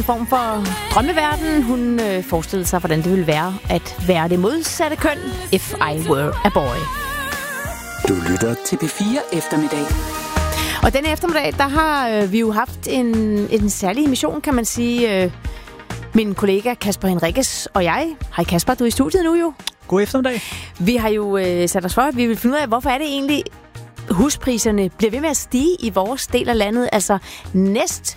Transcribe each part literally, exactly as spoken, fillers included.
form for drømmeverden. Hun øh, forestillede sig, hvordan det ville være at være det modsatte køn, if I were a boy. Du lytter til P fire Eftermiddag. Og denne eftermiddag, der har øh, vi jo haft en, en særlig emission, kan man sige. Øh, min kollega Kasper Henriques og jeg. Hej Kasper, du er i studiet nu jo. God eftermiddag. Vi har jo øh, sat os for, at vi vil finde ud af, hvorfor er det egentlig, huspriserne bliver ved med at stige i vores del af landet. Altså næst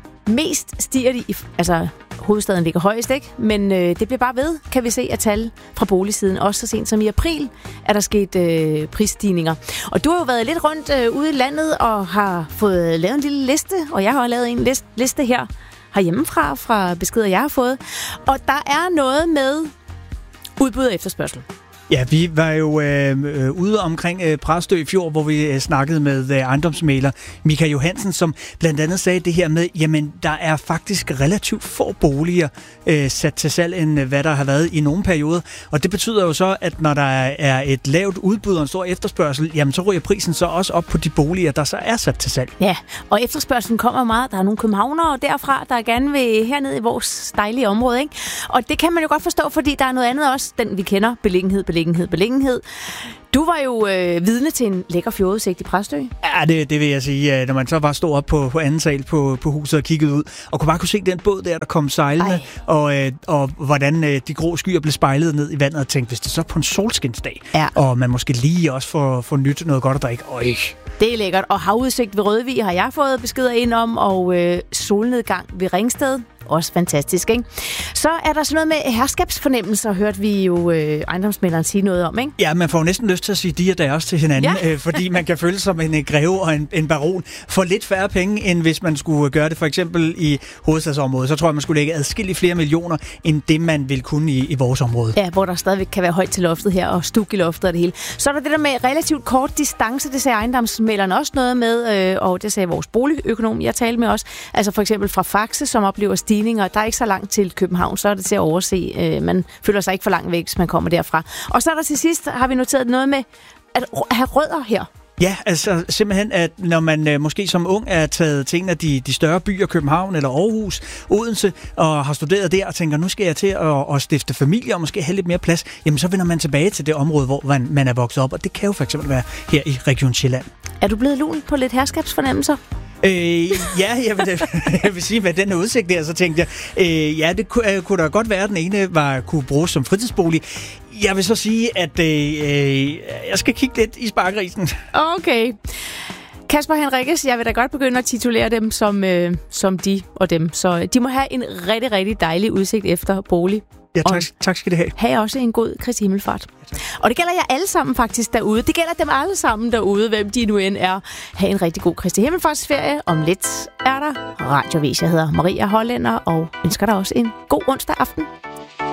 mest stiger de, i, altså hovedstaden ligger højest, ikke? Men øh, det bliver bare ved, kan vi se af tal fra boligsiden. Også så sent som i april er der sket øh, prisstigninger. Og du har jo været lidt rundt øh, ude i landet og har fået lavet en lille liste, og jeg har lavet en liste, liste her herhjemmefra, fra beskeder, jeg har fået. Og der er noget med udbud og efterspørgsel. Ja, vi var jo øh, ude omkring øh, Præstø i fjor, hvor vi øh, snakkede med øh, ejendomsmægler Michael Johansen, som blandt andet sagde det her med, jamen der er faktisk relativt få boliger øh, sat til salg, end hvad der har været i nogle perioder. Og det betyder jo så, at når der er et lavt udbud og en stor efterspørgsel, jamen så ryger prisen så også op på de boliger, der så er sat til salg. Ja, og efterspørgselen kommer meget. Der er nogle københavnere derfra, der gerne vil hernede i vores dejlige område, ikke? Og det kan man jo godt forstå, fordi der er noget andet også, den vi kender, beliggenhed, beliggenhed, beliggenhed. Du var jo øh, vidne til en lækker fjordudsigt i Præstø. Ja, det, det vil jeg sige. Når man så bare stod op på, på anden sal på, på huset og kiggede ud, og kunne bare kunne se den båd der, der kom sejlende, og, øh, og hvordan øh, de grå skyer blev spejlet ned i vandet, og tænkte, hvis det så på en solskinsdag, ja. Og man måske lige også får, får nyt noget godt at drikke. Øj. Det er lækkert. Og havudsigt ved Rødvig har jeg fået beskeder ind om, og øh, solnedgang ved Ringsted. Også fantastisk, ikke? Så er der sådan noget med herskabsfornemmelser, hørte vi jo øh, ejendomsmægleren sige noget om, ikke? Ja, man får næsten lyst til at sige de og deres til hinanden, ja. øh, fordi man kan føle sig som en greve og en, en baron for lidt færre penge, end hvis man skulle gøre det for eksempel i hovedstadsområdet. Så tror jeg, man skulle lægge adskillige flere millioner, end det man ville kunne i, i vores område. Ja, hvor der stadigvæk kan være højt til loftet her, og stuk i loftet og det hele. Så er der det der med relativt kort distance, det sagde ejendomsmægleren også noget med, øh, og det sagde vores boligøkonom, jeg talte med også. Altså for eksempel fra Faxe, som oplever stigninger. Der er ikke så langt til København, så er det til at overse. Man føler sig ikke for langt væk, hvis man kommer derfra. Og så er der til sidst, har vi noteret noget med at have rødder her. Ja, altså simpelthen, at når man øh, måske som ung er taget til en af de, de større byer, København eller Aarhus, Odense, og har studeret der og tænker, nu skal jeg til at, at stifte familie og måske have lidt mere plads, jamen så vender man tilbage til det område, hvor man, man er vokset op, og det kan jo for eksempel være her i Region Sjælland. Er du blevet lun på lidt herskabsfornemmelser? Øh, ja, jeg vil, jeg vil sige, med den udsigt der, så tænkte jeg, øh, ja, det kunne, øh, kunne da godt være, at den ene var, kunne bruges som fritidsbolig. Jeg vil så sige, at øh, jeg skal kigge lidt i sparkrisen. Okay. Kasper Henriques, jeg vil da godt begynde at titulere dem som, øh, som de og dem. Så de må have en rigtig, rigtig dejlig udsigt efter bolig. Ja, tak, tak skal det have. Ha' også en god Kristi Himmelfart. Ja, og det gælder jer alle sammen faktisk derude. Det gælder dem alle sammen derude, hvem de nu end er. Ha' en rigtig god Kristi Himmelfartsferie. Om lidt er der radiovis. Jeg hedder Maria Hollænder og ønsker dig også en god onsdag aften.